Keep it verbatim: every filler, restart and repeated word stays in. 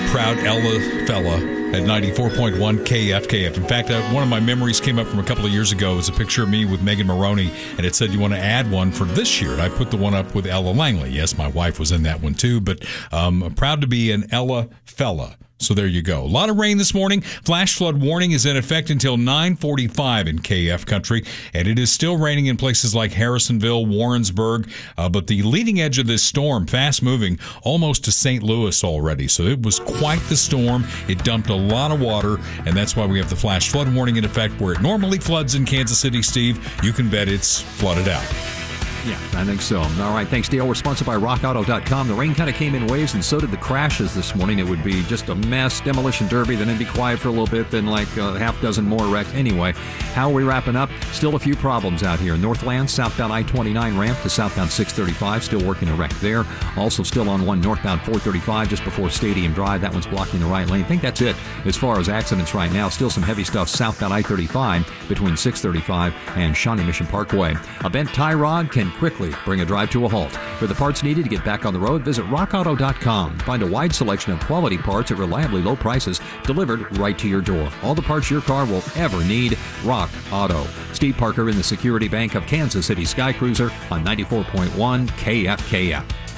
proud Ella fella at ninety-four point one K F K F. In fact, uh, one of my memories came up from a couple of years ago. It was a picture of me with Megan Maroney, and it said, you want to add one for this year? And I put the one up with Ella Langley. Yes, my wife was in that one too, but um, I'm proud to be an Ella fella. So there you go. A lot of rain this morning. Flash flood warning is in effect until nine forty-five in K F country, and it is still raining in places like Harrisonville, Warrensburg, uh, but the leading edge of this storm, fast moving, almost to Saint Louis already. So it was quite the storm. It dumped a lot of water, and that's why we have the flash flood warning in effect. Where it normally floods in Kansas City, Steve, you can bet it's flooded out. Yeah, I think so. All right, thanks, Dale. We're sponsored by rock auto dot com. The rain kind of came in waves, and so did the crashes this morning. It would be just a mess, demolition derby, then it'd be quiet for a little bit, then like a half dozen more wrecks. Anyway, how are we wrapping up? Still a few problems out here. Northland, southbound I twenty-nine ramp to southbound six thirty-five, still working a wreck there. Also still on one northbound four thirty-five just before Stadium Drive. That one's blocking the right lane. I think that's it as far as accidents right now. Still some heavy stuff southbound I thirty-five between six thirty-five and Shawnee Mission Parkway. A bent tie rod can quickly bring a drive to a halt. For the parts needed to get back on the road, visit rock auto dot com. Find a wide selection of quality parts at reliably low prices delivered right to your door. All the parts your car will ever need. Rock Auto. Steve Parker in the Security Bank of Kansas City Sky Cruiser on ninety-four point one K F K F.